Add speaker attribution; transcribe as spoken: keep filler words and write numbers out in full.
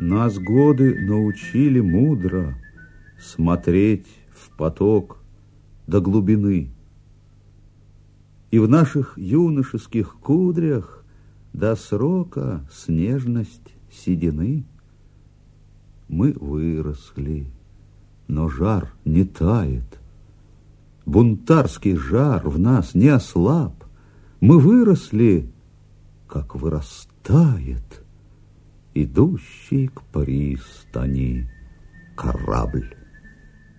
Speaker 1: Нас годы научили мудро смотреть в поток до глубины. И в наших юношеских кудрях до срока снежность седины. Мы выросли, но жар не тает. Бунтарский жар в нас не ослаб. Мы выросли, как вырастает идущий к пристани корабль.